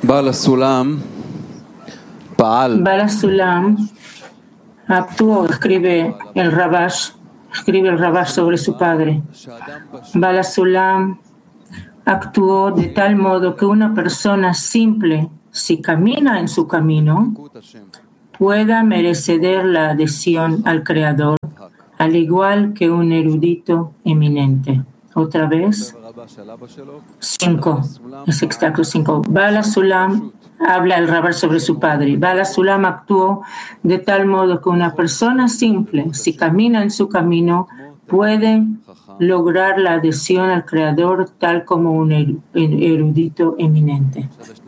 Bala Sulam actuó, escribe el Rabash sobre su padre. Bala Sulam actuó de tal modo que una persona simple, si camina en su camino, pueda merecer la adhesión al Creador, al igual que un erudito eminente. Otra vez, 5, es extracto 5. Bala Sulam habla el Rabash sobre su padre. Bala Sulam actuó de tal modo que una persona simple, si camina en su camino, puede lograr la adhesión al Creador tal como un erudito eminente.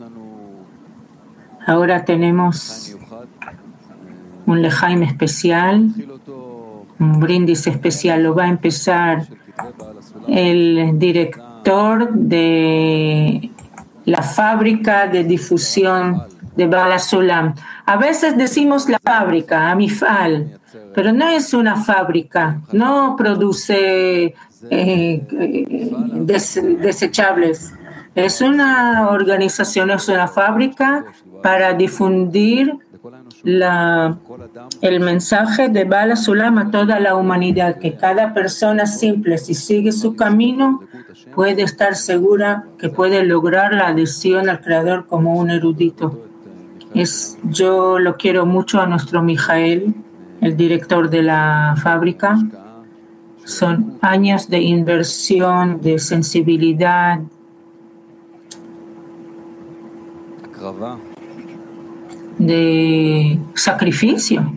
Ahora tenemos un lejaim especial, un brindis especial. Lo va a empezar el director de la fábrica de difusión de Bala Sulam. A veces decimos la fábrica, Amifal, pero no es una fábrica, no produce desechables. Es una organización, es una fábrica para difundir el mensaje de Bala Sulam a toda la humanidad, que cada persona simple, si sigue su camino, puede estar segura que puede lograr la adhesión al Creador como un erudito. Yo lo quiero mucho a nuestro Mijael, el director de la fábrica. Son años de inversión, de sensibilidad, de sacrificio.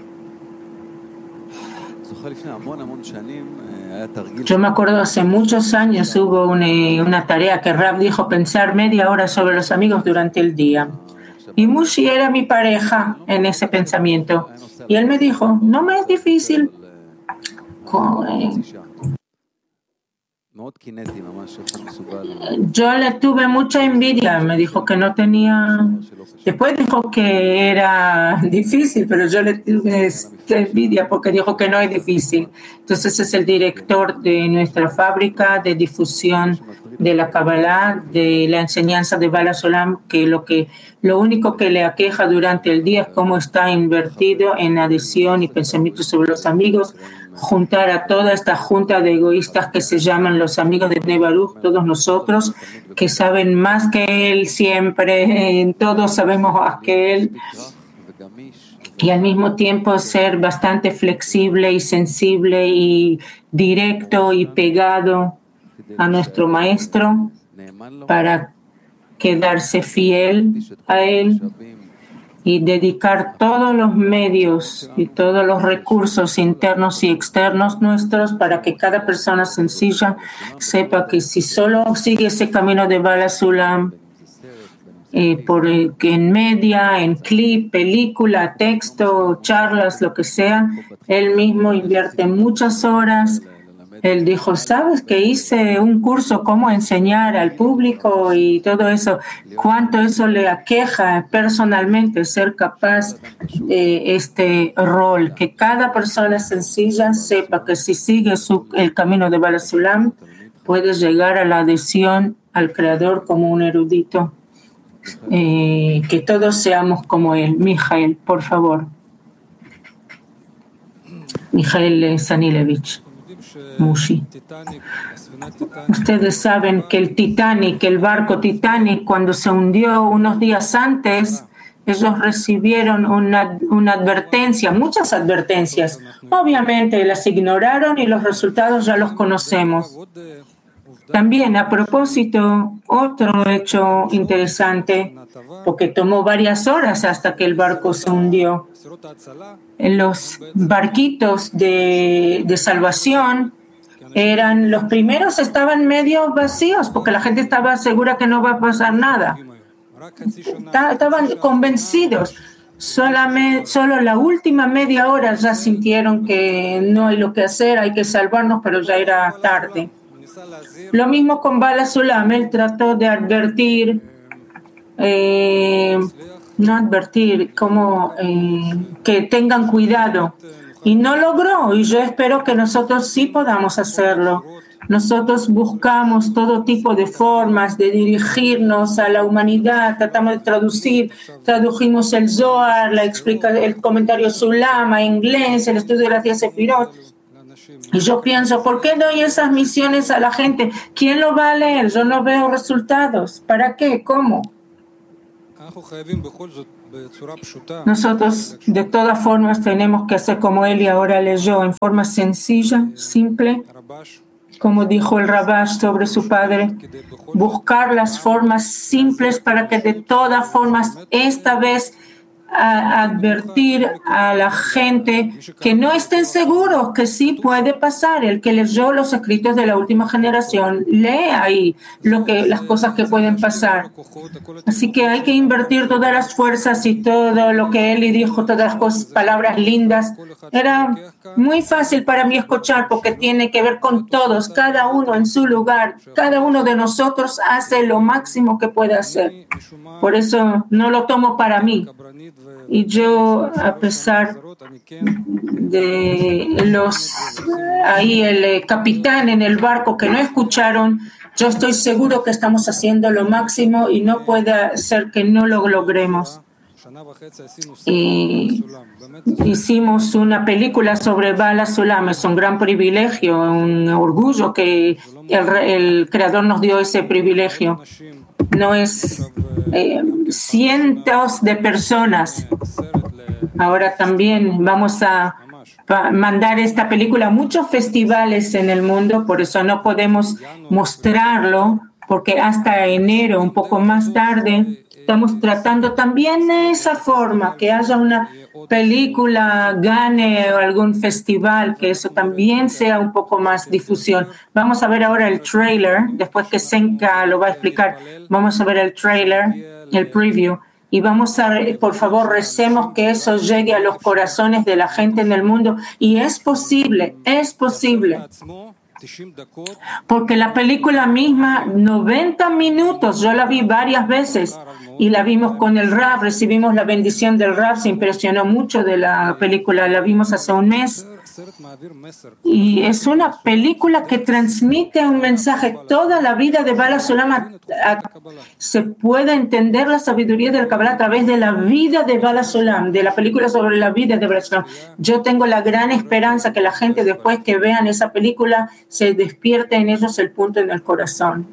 Yo me acuerdo hace muchos años hubo una tarea que Rav dijo pensar media hora sobre los amigos durante el día. Y Mushi era mi pareja en ese pensamiento. Y él me dijo, no me es difícil. Yo le tuve mucha envidia, me dijo que no tenía, después dijo que era difícil, pero yo le tuve envidia porque dijo que no es difícil. Entonces es el director de nuestra fábrica de difusión de la Kabbalah, de la enseñanza de Bala Sulam, que lo único que le aqueja durante el día es cómo está invertido en adhesión y pensamiento sobre los amigos, juntar a toda esta junta de egoístas que se llaman los amigos de Bnei Baruch, todos nosotros, que saben más que él siempre, todos sabemos más que él, y al mismo tiempo ser bastante flexible y sensible y directo y pegado a nuestro maestro para quedarse fiel a él y dedicar todos los medios y todos los recursos internos y externos nuestros para que cada persona sencilla sepa que si solo sigue ese camino de Bala Sulam, que en media, en clip, película, texto, charlas, lo que sea, él mismo invierte muchas horas. Él dijo, ¿sabes que hice un curso cómo enseñar al público y todo eso? ¿Cuánto eso le aqueja personalmente ser capaz de este rol? Que cada persona sencilla sepa que si sigue el camino de Bala Sulam, puede llegar a la adhesión al Creador como un erudito. Que todos seamos como él. Mijael, por favor. Mijael Sanilevich. Mushi. Ustedes saben que el barco Titanic, cuando se hundió unos días antes, ellos recibieron una advertencia, muchas advertencias. Obviamente las ignoraron y los resultados ya los conocemos. También, a propósito, otro hecho interesante, porque tomó varias horas hasta que el barco se hundió. Los barquitos de salvación los primeros estaban medio vacíos porque la gente estaba segura que no va a pasar nada. Estaban convencidos. Solo la última media hora ya sintieron que no hay lo que hacer, hay que salvarnos, pero ya era tarde. Lo mismo con Bala Sulam, él trató de advertir, que tengan cuidado y no logró, y yo espero que nosotros sí podamos hacerlo. nosotros buscamos todo tipo de formas de dirigirnos a la humanidad, tratamos de tradujimos el Zohar, el comentario Sulama, inglés, el estudio de las 10 Sefirot. Y yo pienso, ¿por qué doy esas misiones a la gente? ¿Quién lo va a leer? Yo no veo resultados. ¿Para qué? ¿Cómo? Nosotros, de todas formas, tenemos que hacer como él y ahora leyó, en forma sencilla, simple, como dijo el Rabash sobre su padre, buscar las formas simples para que de todas formas, esta vez, advertir a la gente que no estén seguros, que sí puede pasar. El que leyó los escritos de la última generación lee ahí las cosas que pueden pasar. Así que hay que invertir todas las fuerzas y todo lo que Eli dijo, todas las palabras lindas. Era muy fácil para mí escuchar porque tiene que ver con todos, cada uno en su lugar. Cada uno de nosotros hace lo máximo que puede hacer. Por eso no lo tomo para mí. Y yo, a pesar de el capitán en el barco que no escucharon, yo estoy seguro que estamos haciendo lo máximo y no puede ser que no lo logremos. Y hicimos una película sobre Bala Sulam. Es un gran privilegio, un orgullo que el Creador nos dio ese privilegio. No es cientos de personas. Ahora también vamos a mandar esta película a muchos festivales en el mundo, por eso no podemos mostrarlo, porque hasta enero, un poco más tarde, estamos tratando también de esa forma, que haya una película, gane algún festival, que eso también sea un poco más difusión. Vamos a ver ahora el trailer, después que Senka lo va a explicar, vamos a ver el trailer, el preview, y vamos a, por favor, recemos que eso llegue a los corazones de la gente en el mundo, y es posible, porque la película misma, 90 minutos, yo la vi varias veces y la vimos con el Rav, recibimos la bendición del Rav, se impresionó mucho de la película, la vimos hace un mes. Y es una película que transmite un mensaje. Toda la vida de Bala Sulam se puede entender la sabiduría del Kabbalah a través de la vida de Bala Sulam, de la película sobre la vida de Bala Sulam. Yo tengo la gran esperanza que la gente, después que vean esa película, se despierte en ellos el punto en el corazón.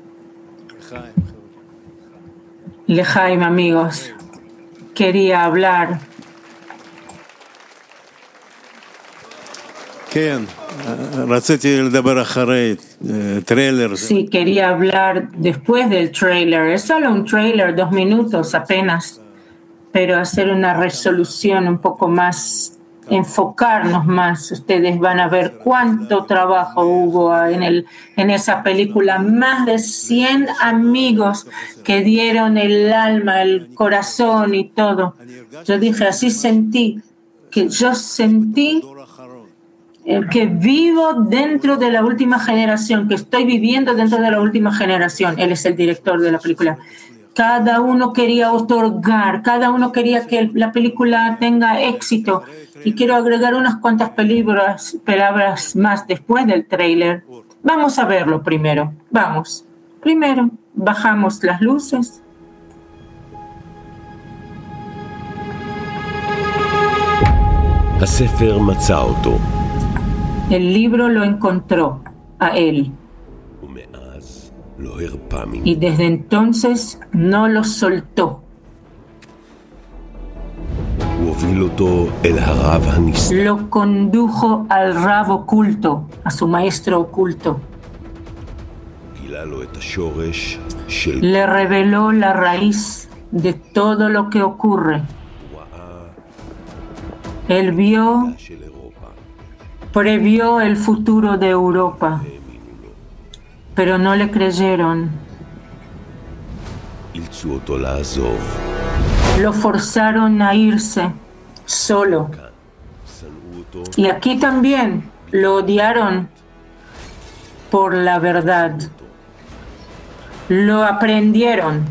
Lejaim, amigos, quería hablar. Sí, quería hablar después del trailer. Es solo un trailer, 2 minutos apenas, pero hacer una resolución un poco más, enfocarnos más. Ustedes van a ver cuánto trabajo hubo en esa película. Más de 100 amigos que dieron el alma, el corazón y todo. Yo dije, así sentí, que vivo dentro de la última generación, que estoy viviendo dentro de la última generación. Él es el director de la película. Cada uno quería otorgar, cada uno quería que la película tenga éxito. Y quiero agregar unas cuantas palabras más después del tráiler. Vamos a verlo primero. Vamos. Primero, bajamos las luces. הספר מצא אותו. El libro lo encontró a él. ומאז לא הרפה ממנו. Y desde entonces no lo soltó. הוא הוביל אותו אל הרב הנסתר. Lo condujo al Rav oculto, a su maestro oculto. גילה לו את השורש של... Le reveló la raíz de todo lo que ocurre. Él vio, previó el futuro de Europa, pero no le creyeron. אילצו אותו לעזוב. Lo forzaron a irse solo. שנאו אותו. Y aquí también lo odiaron por la verdad. Lo aprendieron.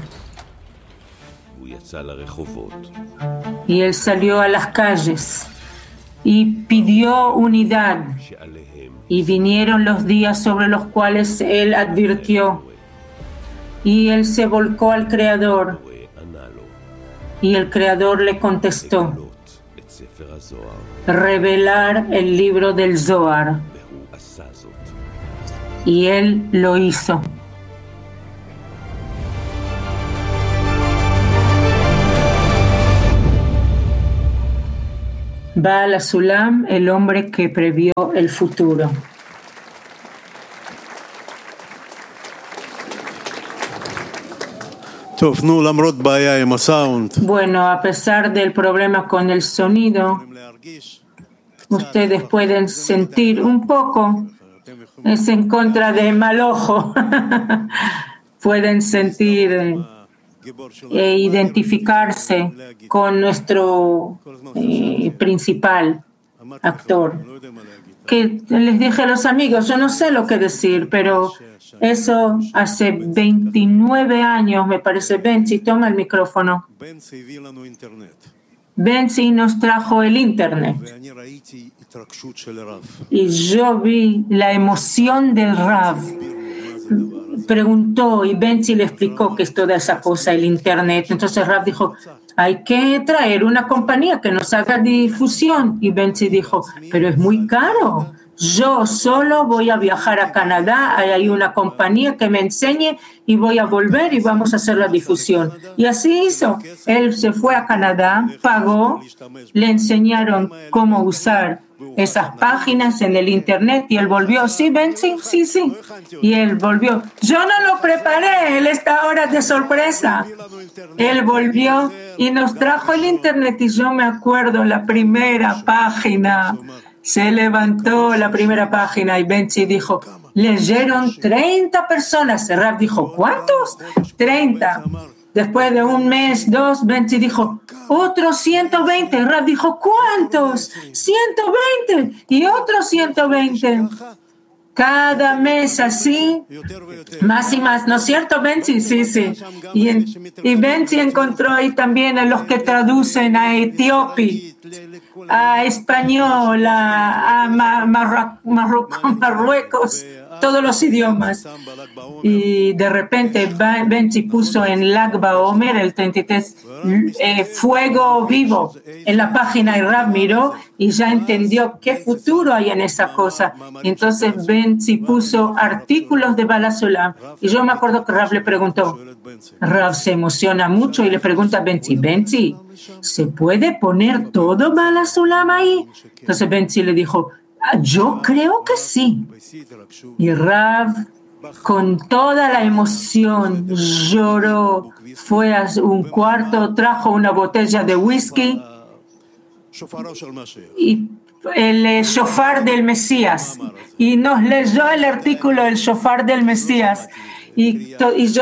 הוא יצא לרחובות. Y él salió a las calles. y pidió unidad. שעליהם Y vinieron los días sobre los cuales él advirtió. Y él se volcó al Creador. ענה לו, Y el Creador le contestó, לגלות את ספר הזוהר, revelar el libro del Zohar. והוא עשה זאת. Y él lo hizo. Baal HaSulam, el hombre que previó el futuro. טוב, נו, למרות בעיה עם הסאונד, Bueno, a pesar del problema con el sonido, להרגיש, ustedes pueden sentir un poco, es en contra de mal ojo, pueden sentir גיבור של e identificarse con nuestro principal actor. לא יודע מה להגיד. Que les dije a los amigos, yo no sé lo que decir, pero eso hace 29 años, me parece. Benzi, toma el micrófono. בנצי הביא לנו אינטרנט, Benzi nos trajo el internet ואני ראיתי התרגשות של הרב. y yo vi la emoción del Rav. Preguntó y Benzi le explicó que es toda esa cosa, el internet. Entonces Rav dijo, hay que traer una compañía que nos haga difusión. Y Benzi dijo, pero es muy caro. Yo solo voy a viajar a Canadá, hay una compañía que me enseñe y voy a volver y vamos a hacer la difusión. Y así hizo. Él se fue a Canadá, pagó, le enseñaron cómo usar esas páginas en el internet y él volvió. Sí, Benzi, sí, sí. Y él volvió. Yo no lo preparé, él está ahora de sorpresa. Él volvió y nos trajo el internet y yo me acuerdo la primera página. Se levantó la primera página y Benzi dijo, leyeron 30 personas. Rav dijo, ¿cuántos? 30. Después de un mes, dos, Benzi dijo, otros 120. Rav dijo, ¿cuántos? 120. Y otros 120. Cada mes así, más y más. ¿No es cierto, Benzi? Sí, sí. Y Benzi encontró ahí también a los que traducen a etíope, a español, a Marruecos, todos los idiomas. Y de repente Benzi puso en Lag BaOmer, el 33, fuego vivo en la página y Rav miró y ya entendió qué futuro hay en esa cosa. Entonces Benzi puso artículos de Baal HaSulam. Y yo me acuerdo que Rav le preguntó, Rav se emociona mucho y le pregunta a Benzi, Benzi, ¿se puede poner todo Baal HaSulam ahí? Entonces Benzi le dijo, yo creo que sí. Y Rav, con toda la emoción, lloró, fue a un cuarto, trajo una botella de whisky y el shofar del Mesías, y nos leyó el artículo del shofar del Mesías. Y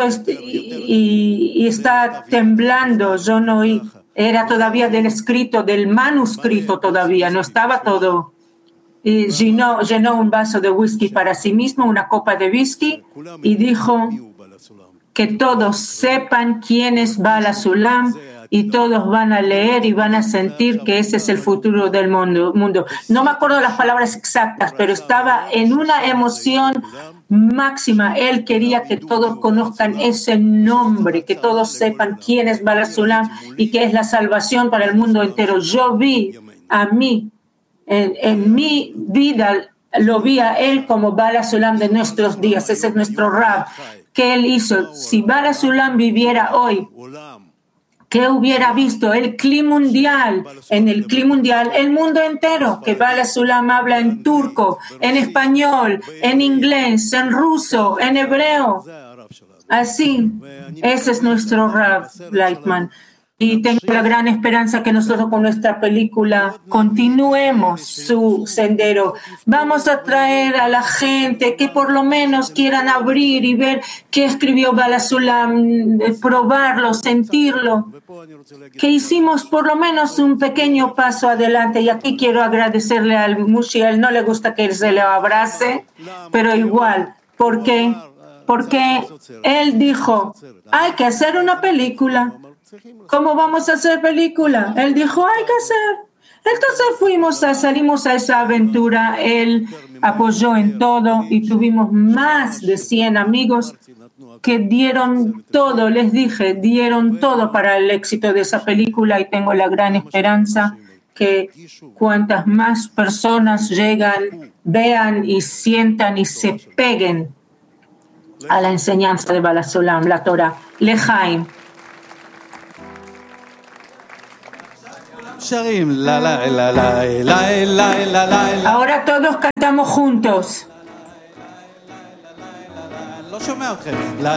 está temblando, yo no oí, era todavía del escrito, del manuscrito todavía, no estaba todo. Y llenó un vaso de whisky para sí mismo, una copa de whisky, y dijo que todos sepan quién es Baal HaSulam y todos van a leer y van a sentir que ese es el futuro del mundo. No me acuerdo las palabras exactas, pero estaba en una emoción máxima. Él quería que todos conozcan ese nombre, que todos sepan quién es Baal HaSulam y que es la salvación para el mundo entero. Yo vi a mí, en mi vida, lo vi a él como Baal HaSulam de nuestros días. Ese es nuestro Rab. ¿Qué él hizo? Si Baal HaSulam viviera hoy, ¿qué hubiera visto? El Kli mundial, en el Kli mundial, el mundo entero, que Baal HaSulam habla en turco, en español, en inglés, en ruso, en hebreo. Así, ese es nuestro Rav Lightman. Y tengo la gran esperanza que nosotros con nuestra película continuemos su sendero. Vamos a traer a la gente que por lo menos quieran abrir y ver qué escribió Baal HaSulam, probarlo, sentirlo. Que hicimos por lo menos un pequeño paso adelante. Y aquí quiero agradecerle al Mushi. A él no le gusta que se le abrace, pero igual. ¿Por qué? Porque él dijo, hay que hacer una película. ¿Cómo vamos a hacer película? Él dijo, hay que hacer. Entonces salimos a esa aventura. Él apoyó en todo y tuvimos más de 100 amigos que dieron todo, les dije, dieron todo para el éxito de esa película, y tengo la gran esperanza que cuantas más personas llegan, vean y sientan y se peguen a la enseñanza de Baal HaSulam, la Torah. Lejaim. Ahora todos cantamos juntos. לא שומע אתכם.